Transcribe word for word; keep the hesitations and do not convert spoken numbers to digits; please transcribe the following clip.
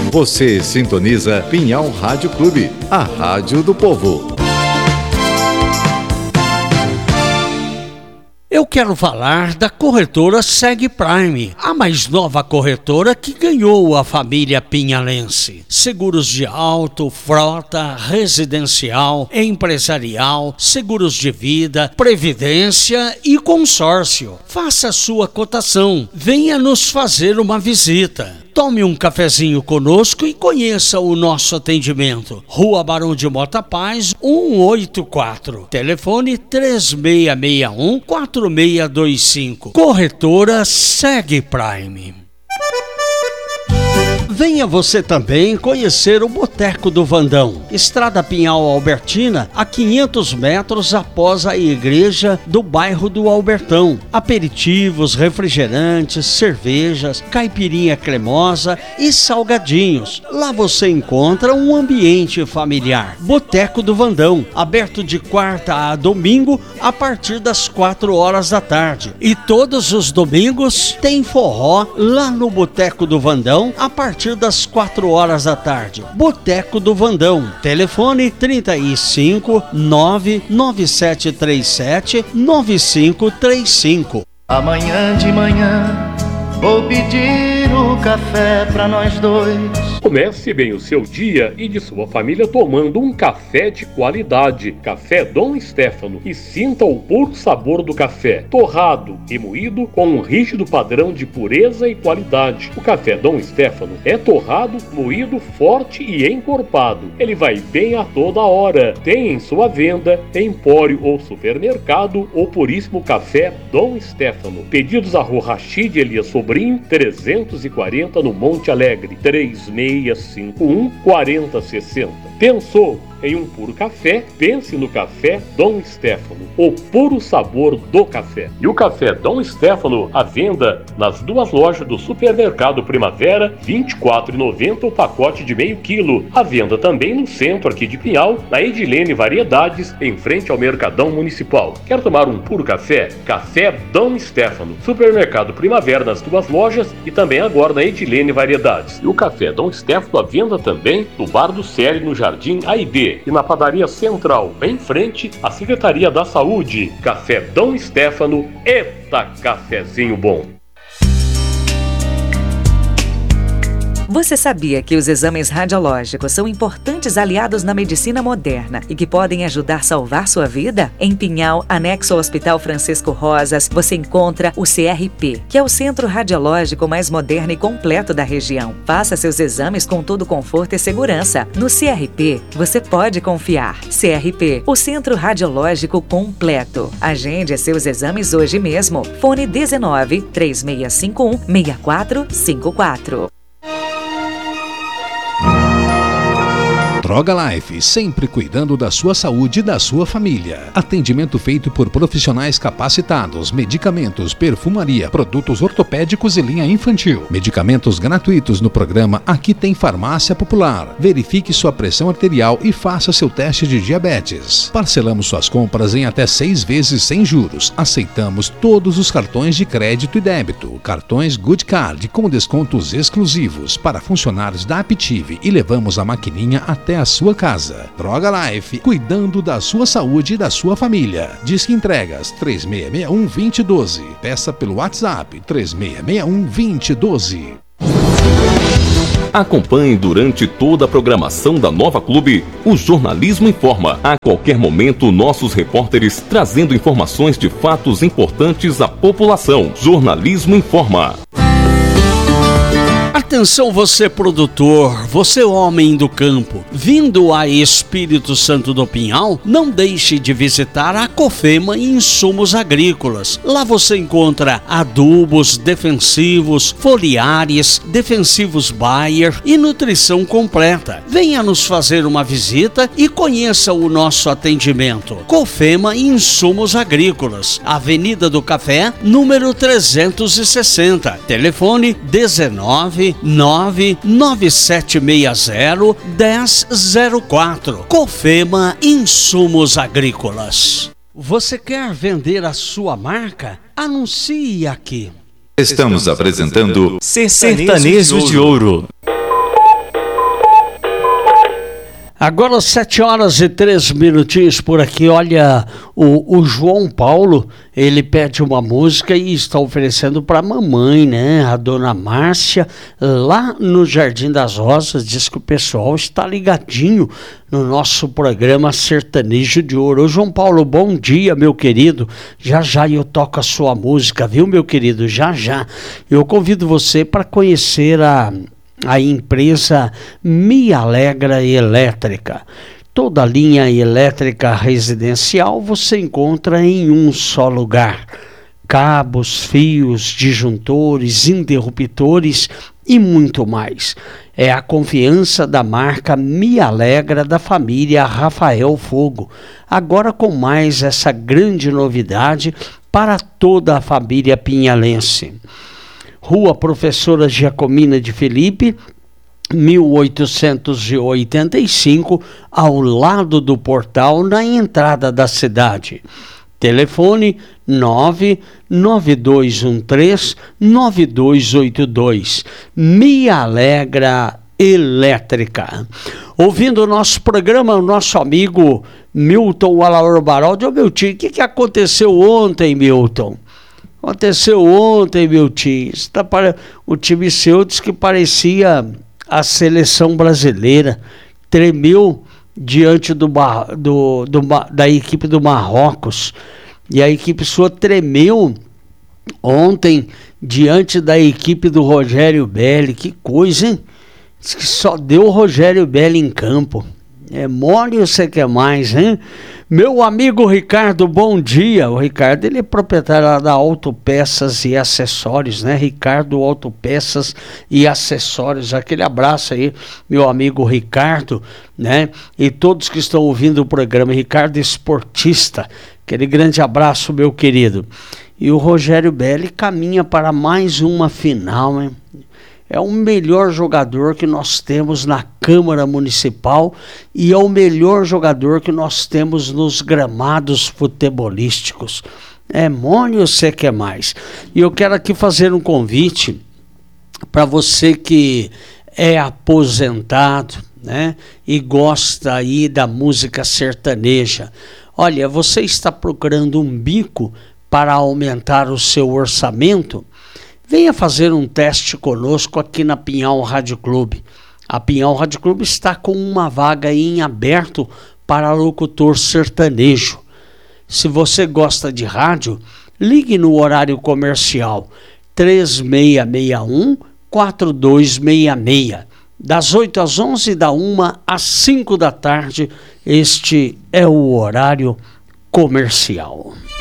Você sintoniza Pinhal Rádio Clube, a rádio do povo. Eu quero falar da corretora Seg Prime, a mais nova corretora que ganhou a família pinhalense. Seguros de auto, frota, residencial, empresarial, seguros de vida, previdência e consórcio. Faça sua cotação. Venha nos fazer uma visita. Tome um cafezinho conosco e conheça o nosso atendimento. Rua Barão de Mota Paz, cento e oitenta e quatro. Telefone três seis seis um, quatro seis dois cinco. Corretora Seg Prime. Venha você também conhecer o Boteco do Vandão, Estrada Pinhal Albertina, a quinhentos metros após a igreja do bairro do Albertão. Aperitivos, refrigerantes, cervejas, caipirinha cremosa e salgadinhos. Lá você encontra um ambiente familiar. Boteco do Vandão, aberto de quarta a domingo a partir das quatro horas da tarde. E todos os domingos tem forró lá no Boteco do Vandão a partir das quatro horas da tarde. Boteco do Vandão. Telefone trinta e cinco, nove nove sete três sete, nove cinco três cinco. Amanhã de manhã vou pedir o café pra nós dois. Comece bem o seu dia e de sua família tomando um café de qualidade. Café Dom Stefano. E sinta o puro sabor do café. Torrado e moído com um rígido padrão de pureza e qualidade. O café Dom Stefano é torrado, moído, forte e encorpado. Ele vai bem a toda hora. Tem em sua venda, empório ou supermercado, o puríssimo café Dom Stefano. Pedidos a Rua Rachid Elias Sobrinho, trezentos e quarenta no Monte Alegre. três seis cinco um, quatro zero seis zero. Pensou em um puro café? Pense no café Dom Stefano, o puro sabor do café. E o café Dom Stefano à venda nas duas lojas do Supermercado Primavera, vinte e quatro reais e noventa centavos o pacote de meio quilo. À venda também no centro aqui de Pinhal, na Edilene Variedades, em frente ao Mercadão Municipal. Quer tomar um puro café? Café Dom Stefano, Supermercado Primavera nas duas lojas e também agora na Edilene Variedades. E o café Dom Stefano à venda também no Bar do Célio, no Jardim A I B. E na Padaria Central, bem em frente à Secretaria da Saúde. Café Dom Stefano, eita cafezinho bom! Você sabia que os exames radiológicos são importantes aliados na medicina moderna e que podem ajudar a salvar sua vida? Em Pinhal, anexo ao Hospital Francisco Rosas, você encontra o C R P, que é o centro radiológico mais moderno e completo da região. Faça seus exames com todo conforto e segurança. No C R P, você pode confiar. C R P, o centro radiológico completo. Agende seus exames hoje mesmo. Fone dezenove, três seis cinco um, seis quatro cinco quatro. Droga Life, sempre cuidando da sua saúde e da sua família. Atendimento feito por profissionais capacitados, medicamentos, perfumaria, produtos ortopédicos e linha infantil. Medicamentos gratuitos no programa Aqui Tem Farmácia Popular. Verifique sua pressão arterial e faça seu teste de diabetes. Parcelamos suas compras em até seis vezes sem juros. Aceitamos todos os cartões de crédito e débito. Cartões Good Card com descontos exclusivos para funcionários da Aptive e levamos a maquininha até a sua casa. Droga Life, cuidando da sua saúde e da sua família. Disque entregas três seis seis um, dois zero um dois. Peça pelo WhatsApp três seis seis um, dois zero um dois. Acompanhe durante toda a programação da Nova Clube o Jornalismo Informa. A qualquer momento, nossos repórteres trazendo informações de fatos importantes à população. Jornalismo Informa. Atenção você produtor, você homem do campo, vindo a Espírito Santo do Pinhal, não deixe de visitar a Cofema Insumos Agrícolas. Lá você encontra adubos, defensivos, foliares, defensivos Bayer e nutrição completa. Venha nos fazer uma visita e conheça o nosso atendimento. Cofema Insumos Agrícolas, Avenida do Café, número trezentos e sessenta, telefone dezenove, nove nove sete seis zero, um zero zero quatro. Cofema Insumos Agrícolas. Você quer vender a sua marca? Anuncie aqui. Estamos apresentando Sertanejos de Ouro. Agora sete horas e três minutinhos por aqui. Olha, o, o João Paulo, ele pede uma música e está oferecendo para a mamãe, né? A dona Márcia, lá no Jardim das Rosas. Diz que o pessoal está ligadinho no nosso programa Sertanejo de Ouro. Ô João Paulo, bom dia, meu querido. Já já eu toco a sua música, viu, meu querido? Já já. Eu convido você para conhecer a... a empresa Me Alegra Elétrica. Toda a linha elétrica residencial você encontra em um só lugar. Cabos, fios, disjuntores, interruptores e muito mais. É a confiança da marca Me Alegra da família Rafael Fogo. Agora com mais essa grande novidade para toda a família pinhalense. Rua Professora Giacomina de Felipe, mil oitocentos e oitenta e cinco, ao lado do portal, na entrada da cidade. Telefone nove nove dois um três nove dois oito dois. Me Alegra Elétrica. Ouvindo o nosso programa, o nosso amigo Milton Alaor Baraldi. Ô meu tio, o que, que aconteceu ontem, Milton? Aconteceu ontem, meu tio. Tá para... O time seu disse que parecia a seleção brasileira. Tremeu diante do, do, do, da equipe do Marrocos. E a equipe sua tremeu ontem diante da equipe do Rogério Belli. Que coisa, hein? Diz que só deu o Rogério Belli em campo. É mole ou você quer mais, hein? Meu amigo Ricardo, bom dia. O Ricardo, ele é proprietário da Autopeças e Acessórios, né? Ricardo Autopeças e Acessórios. Aquele abraço aí, meu amigo Ricardo, né? E todos que estão ouvindo o programa. Ricardo Esportista. Aquele grande abraço, meu querido. E o Rogério Belli caminha para mais uma final, hein? É o melhor jogador que nós temos na Câmara Municipal e é o melhor jogador que nós temos nos gramados futebolísticos. É mole ou você quer mais? E eu quero aqui fazer um convite para você que é aposentado, né, e gosta aí da música sertaneja. Olha, você está procurando um bico para aumentar o seu orçamento? Venha fazer um teste conosco aqui na Pinhal Rádio Clube. A Pinhal Rádio Clube está com uma vaga em aberto para locutor sertanejo. Se você gosta de rádio, ligue no horário comercial três seis seis um, quatro dois seis seis. Das oito às onze, da uma às cinco da tarde, este é o horário comercial.